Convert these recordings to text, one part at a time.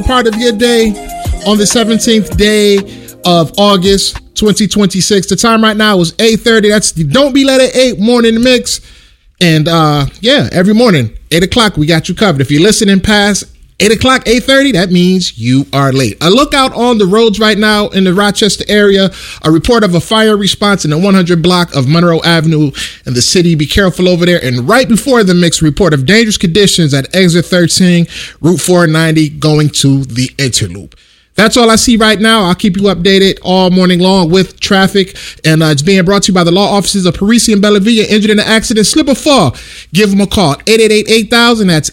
Part of your day on the 17th day of August 2026. The time right now is 8:30. That's the Don't Be Late at 8 morning mix. And every morning, 8 o'clock, we got you covered. If you're listening past 8 o'clock, 8:30, that means you are late. A look out on the roads right now in the Rochester area. A report of a fire response in the 100 block of Monroe Avenue in the city. Be careful over there. And right before the mix, report of dangerous conditions at exit 13, Route 490 going to the Interloop. That's all I see right now. I'll keep you updated all morning long with traffic. And it's being brought to you by the law offices of Parisi and Bellavia. Injured in an accident, slip or fall. Give them a call. 888-8000. That's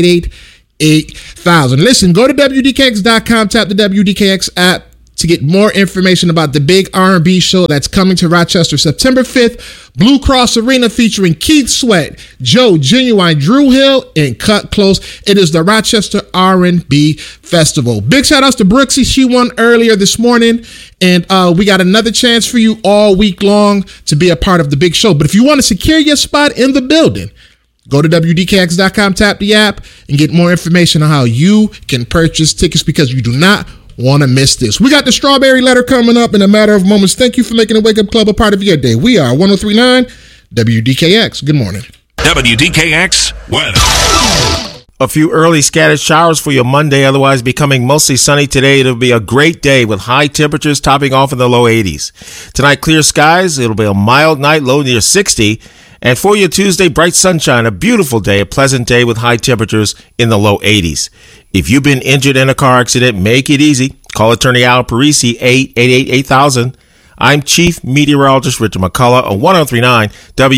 888-8000. Listen, go to WDKX.com, tap the WDKX app to get more information about the big R&B show that's coming to Rochester September 5th. Blue Cross Arena featuring Keith Sweat, Joe Genuine, Drew Hill, and Cut Close. It is the Rochester R&B Festival. Big shout outs to Brooksy. She won earlier this morning. And we got another chance for you all week long to be a part of the big show. But if you want to secure your spot in the building, go to WDKX.com, tap the app, and get more information on how you can purchase tickets because you do not want to miss this. We got the Strawberry Letter coming up in a matter of moments. Thank you for making the Wake Up Club a part of your day. We are 103.9 WDKX. Good morning. WDKX weather. A few early scattered showers for your Monday, otherwise becoming mostly sunny today. It'll be a great day with high temperatures topping off in the low 80s. Tonight, clear skies. It'll be a mild night, low near 60. And for your Tuesday, bright sunshine, a beautiful day, a pleasant day with high temperatures in the low 80s. If you've been injured in a car accident, make it easy. Call attorney Al Parisi, 888-8000. I'm Chief Meteorologist Richard McCullough on 103.9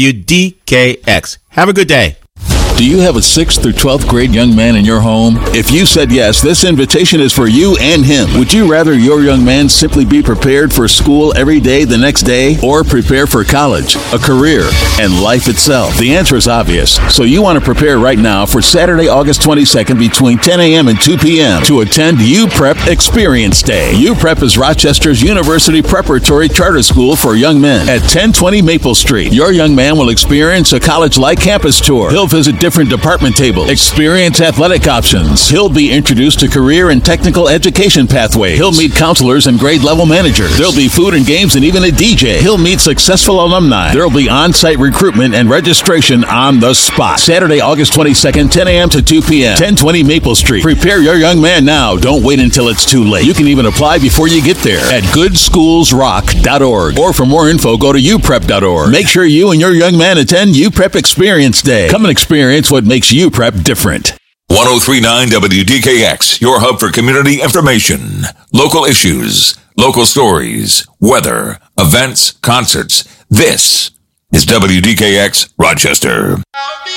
WDKX. Have a good day. Do you have a 6th through 12th grade young man in your home? If you said yes, this invitation is for you and him. Would you rather your young man simply be prepared for school every day the next day, or prepare for college, a career, and life itself? The answer is obvious. So you want to prepare right now for Saturday, August 22nd between 10 a.m. and 2 p.m. to attend UPrep Experience Day. UPrep is Rochester's University Preparatory Charter School for young men at 1020 Maple Street. Your young man will experience a college-like campus tour. He'll visit different department tables, experience athletic options. He'll be introduced to career and technical education pathways. He'll meet counselors and grade level managers. There'll be food and games and even a DJ. He'll meet successful alumni. There'll be on-site recruitment and registration on the spot. Saturday, August 22nd, 10 a.m. to 2 p.m. 1020 Maple Street. Prepare your young man now. Don't wait until it's too late. You can even apply before you get there at goodschoolsrock.org. Or for more info, go to uprep.org. Make sure you and your young man attend UPrep Experience Day. Come and experience what makes UPrep different. 103.9 WDKX, your hub for community information, local issues, local stories, weather, events, concerts. This is WDKX Rochester.